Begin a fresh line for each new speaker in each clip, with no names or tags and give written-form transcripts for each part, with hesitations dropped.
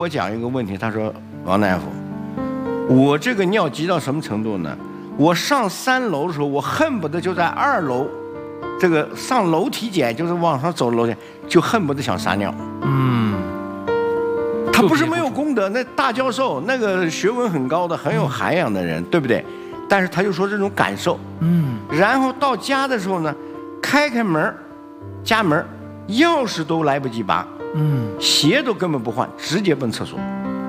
我讲一个问题，他说王大夫，我这个尿急到什么程度呢？我上3楼的时候，我恨不得就在2楼，这个上楼体检就是往上走楼梯，就恨不得想撒尿。他不是没有功德，那大教授那个学问很高的、很有涵养的人，对不对？但是他就说这种感受。然后到家的时候呢，开门，家门，钥匙都来不及拔。鞋都根本不换，直接奔厕所。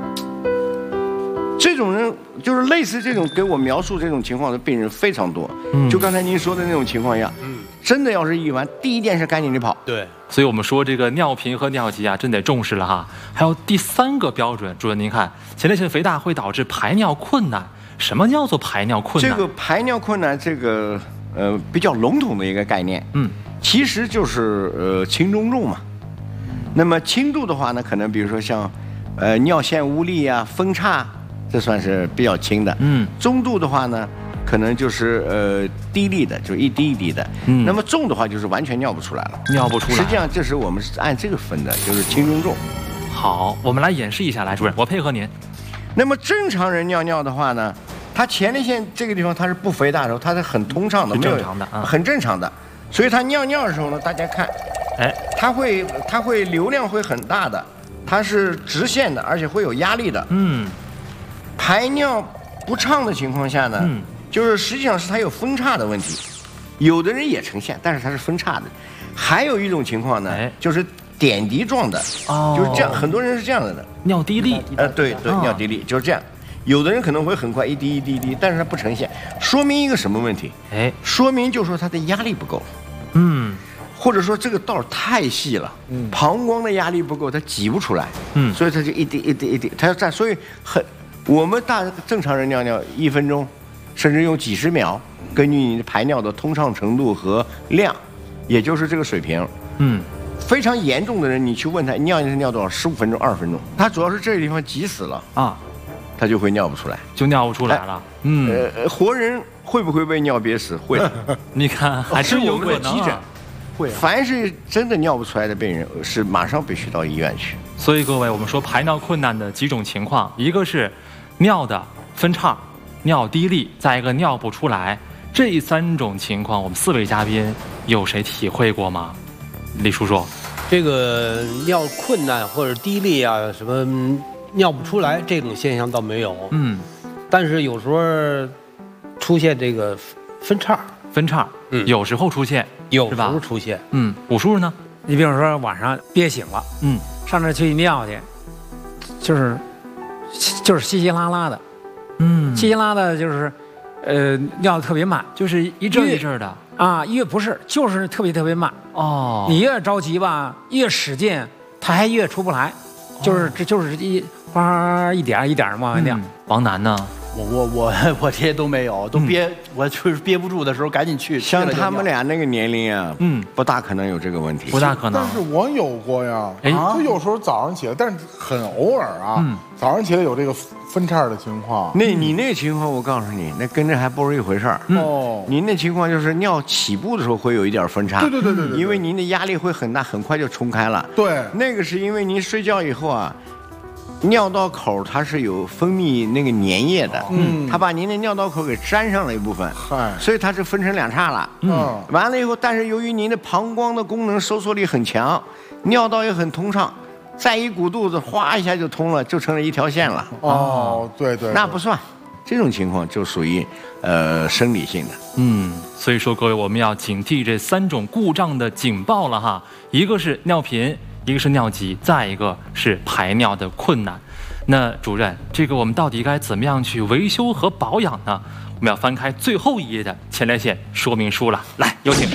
这种人就是类似这种给我描述这种情况的病人非常多。就刚才您说的那种情况一样。真的要是一完，第一件事赶紧地跑。
对，所以我们说这个尿频和尿急啊，真得重视了哈。还有第3个标准，主任您看，前列腺肥大会导致排尿困难。什么叫做排尿困难？
这个排尿困难，这个比较笼统的一个概念。其实就是轻中重嘛。那么轻度的话呢，可能比如说像尿腺无力啊、分叉，这算是比较轻的。中度的话呢，可能就是滴沥的，就一滴一滴的。那么重的话就是完全尿不出来了，
尿不出来。
实际上这是我们是按这个分的，就是轻中重。
好，我们来演示一下，来，主任，我配合您。
那么正常人尿尿的话呢，他前列腺这个地方它是不肥大的时候，它是很通畅的，
正常的，
很正常的。所以他尿尿的时候呢，大家看。它会流量会很大的，它是直线的，而且会有压力的。排尿不畅的情况下呢，就是实际上是它有分叉的问题，有的人也呈现，但是它是分叉的。还有一种情况呢，就是点滴状的，就是这样，很多人是这样的。
尿滴沥，
对，尿滴沥就是这样。有的人可能会很快一滴一滴一滴，但是它不呈现，说明一个什么问题？说明就是说它的压力不够。或者说这个道太细了，膀胱的压力不够，它挤不出来，所以它就一滴一滴一滴，它要站，所以我们正常人尿尿1分钟，甚至用几十秒，根据你的排尿的通畅程度和量，也就是这个水平，非常严重的人，你去问他尿是尿多少，15分钟、20分钟，他主要是这个地方挤死了啊，他就会尿不出来，
就尿不出来了。
活人会不会被尿憋死？会，
你看还真有可能。
凡是真的尿不出来的病人，是马上必须到医院去。
所以各位，我们说排尿困难的几种情况，一个是尿的分叉、尿滴沥，再一个尿不出来。这3种情况，我们4位嘉宾有谁体会过吗？李叔叔，
这个尿困难或者滴沥啊，什么尿不出来这种现象倒没有。但是有时候出现这个分叉。有时候出现， 有时候出现。
武叔呢？
你比如说晚上憋醒了，上那去尿去，就是稀稀拉拉的，稀稀拉的，就是尿得特别慢，
就是一阵一阵的
啊，不是，就是特别慢。你越着急吧，越使劲，它还越出不来，就是一哗一点一点往外尿。
王楠呢？
我这些都没有，都我就是憋不住的时候赶紧去。
像他们俩那个年龄啊，不大可能有这个问题，
不大可能。
但是我有过呀，就有时候早上起来，但是很偶尔啊，早上起来有这个分叉的情况。
你那情况，我告诉你，那跟这还不是一回事儿。您那情况就是尿起步的时候会有一点分叉，
对，
因为您的压力会很大，很快就冲开了。
对，
那个是因为您睡觉以后啊。尿道口它是有分泌那个粘液的，它把您的尿道口给粘上了一部分，所以它是分成2叉了。完了以后，但是由于您的膀胱的功能收缩力很强，尿道也很通畅，再一鼓肚子，哗一下就通了，就成了一条线了。
对，
那不算，这种情况就属于生理性的。
所以说各位，我们要警惕这3种故障的警报了哈，一个是尿频。一个是尿急，再一个是排尿的困难。那主任，这个我们到底该怎么样去维修和保养呢？我们要翻开最后一页的前列腺说明书了。来，有请。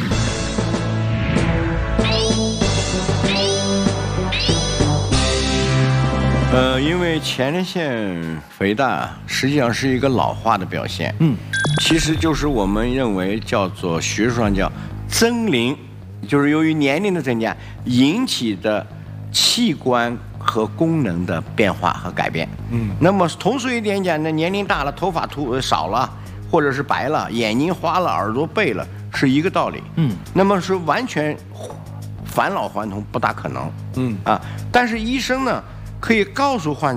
因为前列腺肥大实际上是一个老化的表现。其实就是我们认为叫做学术上叫增龄。就是由于年龄的增加引起的器官和功能的变化和改变。那么通俗一点讲呢，年龄大了，头发少了，或者是白了，眼睛花了，耳朵背了，是一个道理。那么是完全返老还童不大可能。但是医生呢可以告诉患